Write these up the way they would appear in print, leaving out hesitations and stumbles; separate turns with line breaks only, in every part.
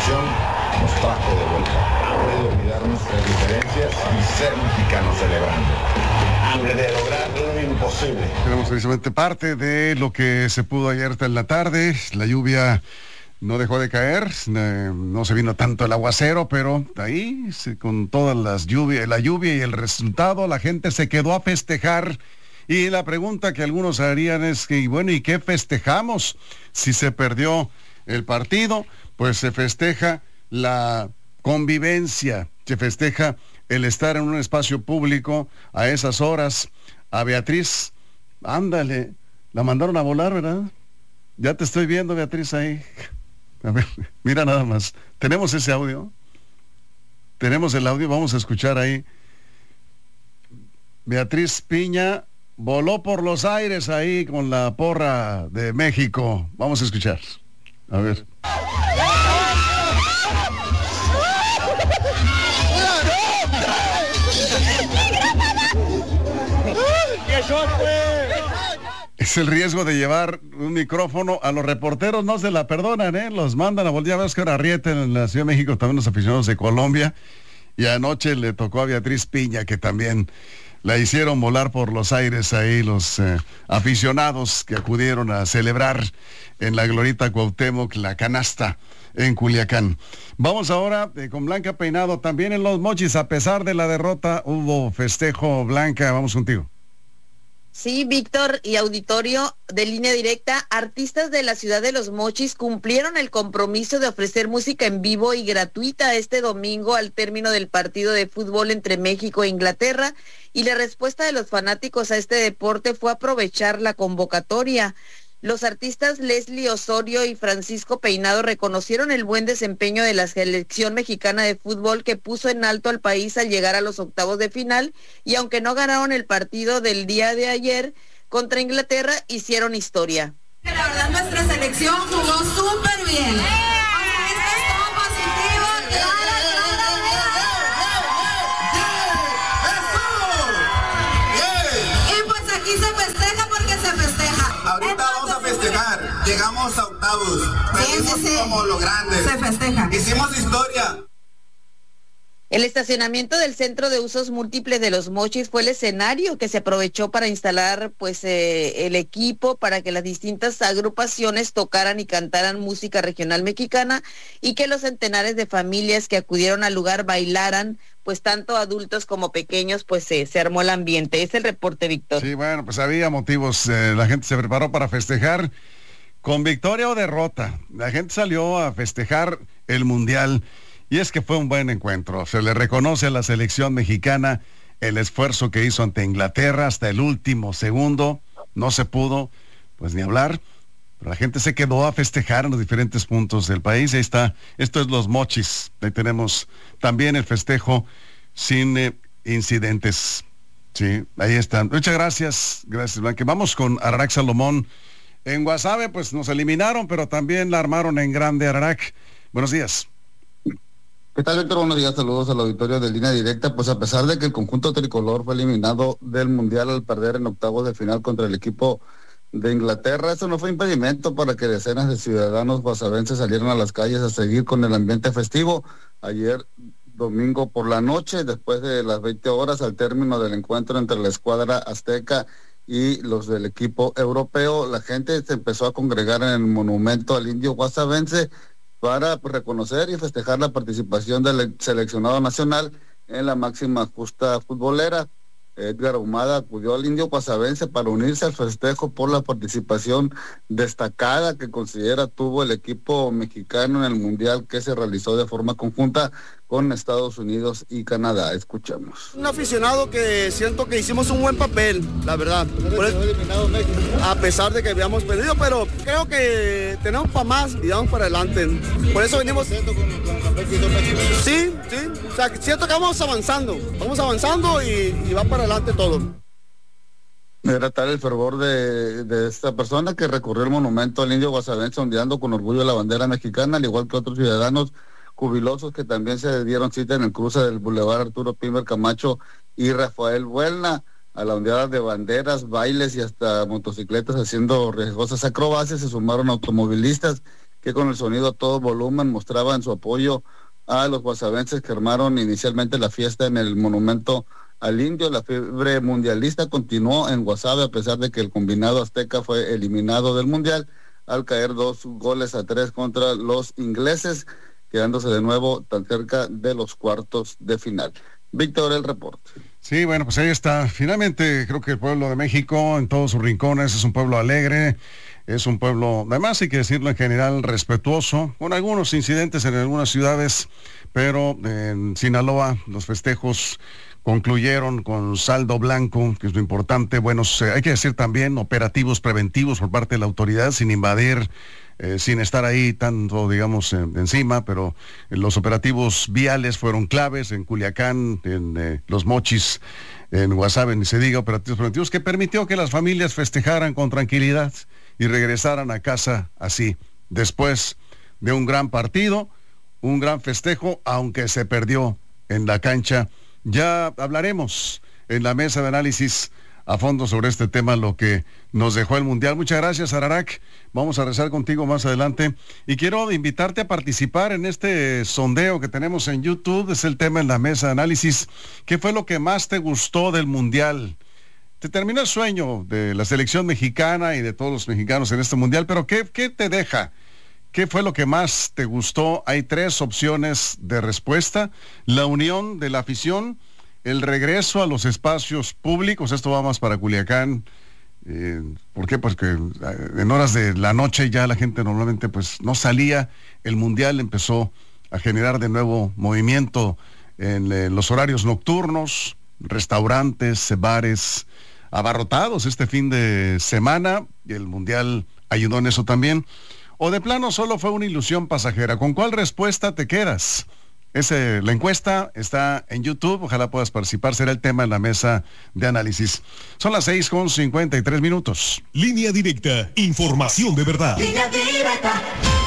selección nos trajo de vuelta. Hambre de olvidar nuestras diferencias y ser mexicanos celebrando. Hambre de lograr lo imposible.
Tenemos precisamente parte de lo que se pudo ayer en la tarde. La lluvia no dejó de caer, no se vino tanto el aguacero, pero ahí, con todas las lluvias, la lluvia y el resultado, la gente se quedó a festejar. Y la pregunta que algunos harían es que, bueno, ¿y qué festejamos? Si se perdió el partido, pues se festeja la convivencia, se festeja el estar en un espacio público a esas horas. A Beatriz, ándale, la mandaron a volar, ¿verdad? Ya te estoy viendo, Beatriz, ahí. A ver, mira nada más. ¿Tenemos ese audio? Tenemos el audio, vamos a escuchar ahí. Beatriz Piña voló por los aires ahí con la porra de México. Vamos a escuchar. A ver. Es el riesgo de llevar un micrófono. A los reporteros no se la perdonan, los mandan a voltear. Ves que ahora Arrieta en la Ciudad de México, también los aficionados de Colombia. Y anoche le tocó a Beatriz Piña, que también la hicieron volar por los aires ahí los aficionados que acudieron a celebrar en la Glorieta Cuauhtémoc la canasta en Culiacán. Vamos ahora con Blanca Peinado. También en Los Mochis, a pesar de la derrota, hubo festejo. Blanca, vamos contigo.
Sí, Víctor y auditorio de Línea Directa, artistas de la ciudad de Los Mochis cumplieron el compromiso de ofrecer música en vivo y gratuita este domingo al término del partido de fútbol entre México e Inglaterra, y la respuesta de los fanáticos a este deporte fue aprovechar la convocatoria. Los artistas Leslie Osorio y Francisco Peinado reconocieron el buen desempeño de la selección mexicana de fútbol, que puso en alto al país al llegar a los octavos de final, y aunque no ganaron el partido del día de ayer contra Inglaterra, hicieron historia.
La verdad, nuestra selección jugó súper bien. Esto es todo positivo. Y pues aquí se festeja porque se festeja.
Ahorita vamos a festejar. Llegamos a octavos.
Sí.
Como lo grande.
Se festeja.
Hicimos historia.
El estacionamiento del Centro de Usos Múltiples de Los Mochis fue el escenario que se aprovechó para instalar el equipo para que las distintas agrupaciones tocaran y cantaran música regional mexicana, y que los centenares de familias que acudieron al lugar bailaran, pues tanto adultos como pequeños, pues se armó el ambiente. Es el reporte, Víctor.
Sí, bueno, pues había motivos, la gente se preparó para festejar con victoria o derrota. La gente salió a festejar el Mundial. Y es que fue un buen encuentro. Se le reconoce a la selección mexicana el esfuerzo que hizo ante Inglaterra hasta el último segundo. No se pudo, pues, ni hablar. Pero la gente se quedó a festejar en los diferentes puntos del país. Ahí está. Esto es Los Mochis. Ahí tenemos también el festejo sin incidentes. Sí, ahí están. Muchas gracias. Gracias, Blanca. Vamos con Ararac Salomón. En Guasave, pues, nos eliminaron, pero también la armaron en grande. Ararac, buenos días.
¿Qué tal, Víctor? Buenos días, saludos al auditorio de Línea Directa. Pues a pesar de que el conjunto tricolor fue eliminado del Mundial al perder en octavos de final contra el equipo de Inglaterra, eso no fue impedimento para que decenas de ciudadanos guasavenses salieran a las calles a seguir con el ambiente festivo. Ayer, domingo por la noche, después de las 20 horas, al término del encuentro entre la escuadra azteca y los del equipo europeo, la gente se empezó a congregar en el monumento al indio guasavense para reconocer y festejar la participación del seleccionado nacional en la máxima justa futbolera. Edgar Ahumada acudió al indio guasavense para unirse al festejo por la participación destacada que considera tuvo el equipo mexicano en el Mundial que se realizó de forma conjunta con Estados Unidos y Canadá. Escuchamos.
Un aficionado que siento que hicimos un buen papel, la verdad. A pesar de que habíamos perdido, pero creo que tenemos para más y vamos para adelante. Por eso venimos. Sí. O sea, siento que vamos avanzando y va para adelante todo.
Era tal el fervor de esta persona que recurrió al monumento al indio guasavense ondeando con orgullo la bandera mexicana, al igual que otros ciudadanos jubilosos que también se dieron cita en el cruce del Boulevard Arturo Pimer Camacho y Rafael Buelna, a la ondeada de banderas, bailes y hasta motocicletas haciendo riesgosas acrobacias. Se sumaron automovilistas que con el sonido a todo volumen mostraban su apoyo a los guasavenses que armaron inicialmente la fiesta en el monumento al indio. La fiebre mundialista continuó en Guasave a pesar de que el combinado azteca fue eliminado del mundial al caer 2-3 contra los ingleses, quedándose de nuevo tan cerca de los cuartos de final. Víctor, el reporte.
Sí, bueno, pues ahí está. Finalmente creo que el pueblo de México en todos sus rincones es un pueblo alegre, es un pueblo, además hay que decirlo en general, respetuoso, con algunos incidentes en algunas ciudades, pero en Sinaloa los festejos concluyeron con saldo blanco, que es lo importante. Buenos, hay que decir también, operativos preventivos por parte de la autoridad, sin invadir, sin estar ahí tanto, digamos, encima, pero los operativos viales fueron claves en Culiacán, en Los Mochis, en Guasave, ni se diga, operativos preventivos que permitió que las familias festejaran con tranquilidad y regresaran a casa así, después de un gran partido, un gran festejo, aunque se perdió en la cancha. Ya hablaremos en la mesa de análisis a fondo sobre este tema, lo que nos dejó el Mundial. Muchas gracias, Ararac. Vamos a rezar contigo más adelante. Y quiero invitarte a participar en este sondeo que tenemos en YouTube. Es el tema en la mesa de análisis. ¿Qué fue lo que más te gustó del Mundial? Te terminó el sueño de la selección mexicana y de todos los mexicanos en este Mundial, pero ¿qué te deja? ¿Qué fue lo que más te gustó? Hay 3 opciones de respuesta: la unión de la afición, el regreso a los espacios públicos, esto va más para Culiacán. ¿Por qué? Porque en horas de la noche ya la gente normalmente pues no salía. El Mundial empezó a generar de nuevo movimiento en los horarios nocturnos, restaurantes, bares abarrotados este fin de semana, y el Mundial ayudó en eso también. ¿O de plano solo fue una ilusión pasajera? ¿Con cuál respuesta te quedas? La encuesta está en YouTube, ojalá puedas participar, será el tema en la mesa de análisis. Son las 6:53.
Línea Directa, información de verdad.
Línea Directa.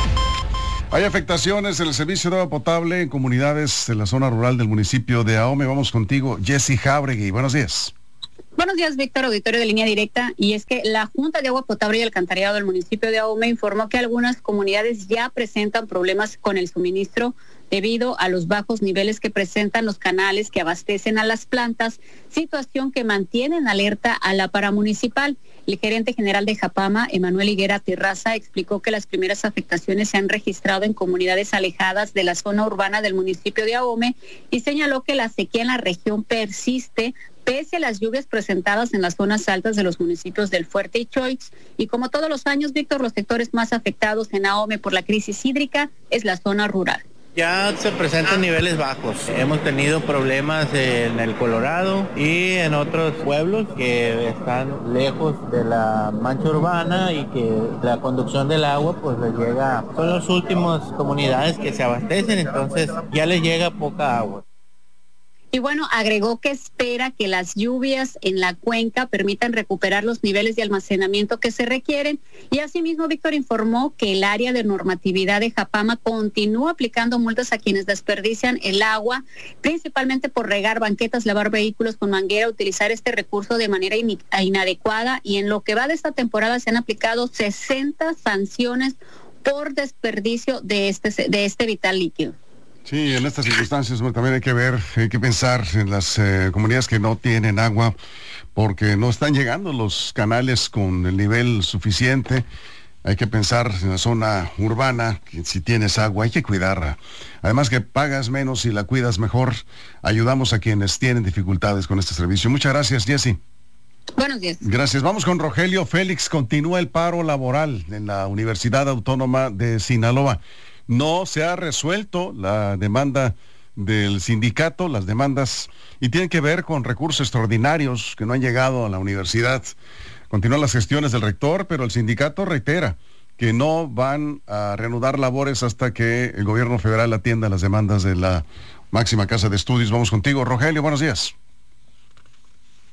Hay afectaciones en el servicio de agua potable en comunidades de la zona rural del municipio de Ahome. Vamos contigo, Jessy Jáuregui. Buenos días.
Buenos días, Víctor, auditorio de Línea Directa. Y es que la Junta de Agua Potable y Alcantarillado del municipio de Ahome informó que algunas comunidades ya presentan problemas con el suministro debido a los bajos niveles que presentan los canales que abastecen a las plantas, situación que mantiene en alerta a la paramunicipal. El gerente general de Japama, Emanuel Higuera Terraza, explicó que las primeras afectaciones se han registrado en comunidades alejadas de la zona urbana del municipio de Ahome y señaló que la sequía en la región persiste pese a las lluvias presentadas en las zonas altas de los municipios del Fuerte y Choix. Y como todos los años, Víctor, los sectores más afectados en Ahome por la crisis hídrica es la zona rural.
Ya se presentan niveles bajos. Hemos tenido problemas en el Colorado y en otros pueblos que están lejos de la mancha urbana y que la conducción del agua pues les llega. Son las últimas comunidades que se abastecen, entonces ya les llega poca agua.
Y bueno, agregó que espera que las lluvias en la cuenca permitan recuperar los niveles de almacenamiento que se requieren. Y asimismo, Víctor informó que el área de normatividad de Japama continúa aplicando multas a quienes desperdician el agua, principalmente por regar banquetas, lavar vehículos con manguera, utilizar este recurso de manera inadecuada. Y en lo que va de esta temporada se han aplicado 60 sanciones por desperdicio de este vital líquido.
Sí, en estas circunstancias también hay que pensar en las comunidades que no tienen agua porque no están llegando los canales con el nivel suficiente. Hay que pensar en la zona urbana, que si tienes agua hay que cuidarla. Además que pagas menos y la cuidas mejor. Ayudamos a quienes tienen dificultades con este servicio. Muchas gracias, Jessy.
Buenos días.
Gracias. Vamos con Rogelio Félix. Continúa el paro laboral en la Universidad Autónoma de Sinaloa. No se ha resuelto la demanda del sindicato, las demandas, y tienen que ver con recursos extraordinarios que no han llegado a la universidad. Continúan las gestiones del rector, pero el sindicato reitera que no van a reanudar labores hasta que el gobierno federal atienda las demandas de la máxima casa de estudios. Vamos contigo, Rogelio, buenos días.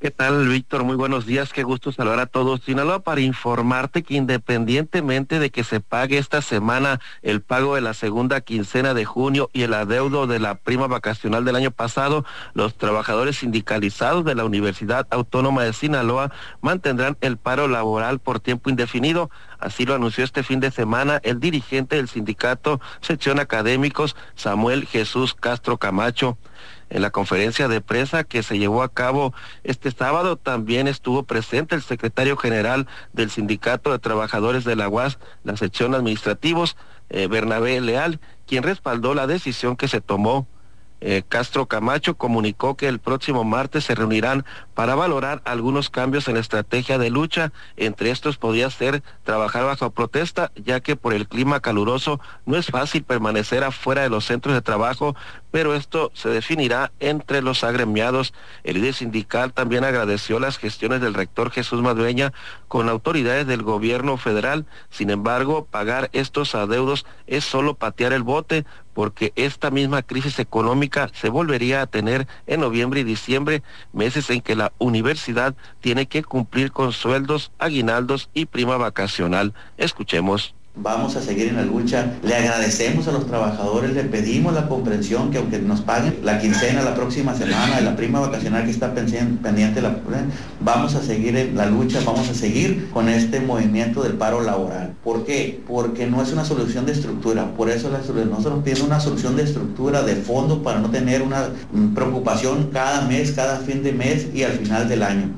¿Qué tal, Víctor? Muy buenos días, qué gusto saludar a todos. Sinaloa, para informarte que independientemente de que se pague esta semana el pago de la segunda quincena de junio y el adeudo de la prima vacacional del año pasado, los trabajadores sindicalizados de la Universidad Autónoma de Sinaloa mantendrán el paro laboral por tiempo indefinido. Así lo anunció este fin de semana el dirigente del sindicato Sección Académicos, Samuel Jesús Castro Camacho. En la conferencia de prensa que se llevó a cabo este sábado también estuvo presente el secretario general del Sindicato de Trabajadores de la UAS, la sección administrativos, Bernabé Leal, quien respaldó la decisión que se tomó. Castro Camacho comunicó que el próximo martes se reunirán para valorar algunos cambios en la estrategia de lucha. Entre estos podría ser trabajar bajo protesta, ya que por el clima caluroso no es fácil permanecer afuera de los centros de trabajo, pero esto se definirá entre los agremiados. El líder sindical también agradeció las gestiones del rector Jesús Madueña con autoridades del gobierno federal. Sin embargo, pagar estos adeudos es solo patear el bote, porque esta misma crisis económica se volvería a tener en noviembre y diciembre, meses en que la universidad tiene que cumplir con sueldos, aguinaldos y prima vacacional. Escuchemos.
Vamos a seguir en la lucha, le agradecemos a los trabajadores, le pedimos la comprensión que aunque nos paguen la quincena la próxima semana, la prima vacacional que está pendiente, vamos a seguir en la lucha, vamos a seguir con este movimiento del paro laboral. ¿Por qué? Porque no es una solución de estructura, por eso nosotros pedimos una solución de estructura, de fondo, para no tener una preocupación cada mes, cada fin de mes y al final del año.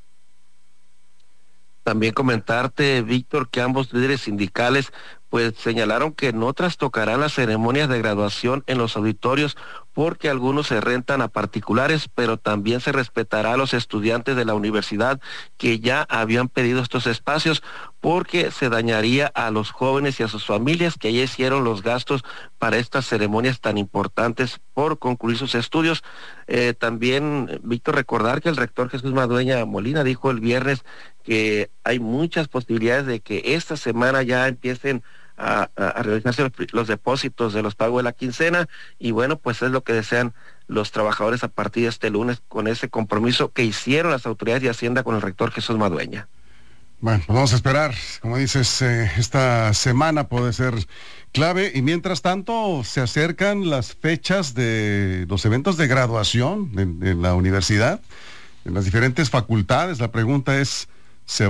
También comentarte, Víctor, que ambos líderes sindicales pues señalaron que no trastocarán las ceremonias de graduación en los auditorios porque algunos se rentan a particulares, pero también se respetará a los estudiantes de la universidad que ya habían pedido estos espacios, porque se dañaría a los jóvenes y a sus familias que ya hicieron los gastos para estas ceremonias tan importantes por concluir sus estudios. También, Víctor, recordar que el rector Jesús Madueña Molina dijo el viernes que hay muchas posibilidades de que esta semana ya empiecen a realizarse los depósitos de los pagos de la quincena, y bueno, pues es lo que desean los trabajadores a partir de este lunes con ese compromiso que hicieron las autoridades de Hacienda con el rector Jesús Madueña.
Bueno, pues vamos a esperar, como dices, esta semana puede ser clave, y mientras tanto se acercan las fechas de los eventos de graduación en la universidad, en las diferentes facultades. La pregunta es,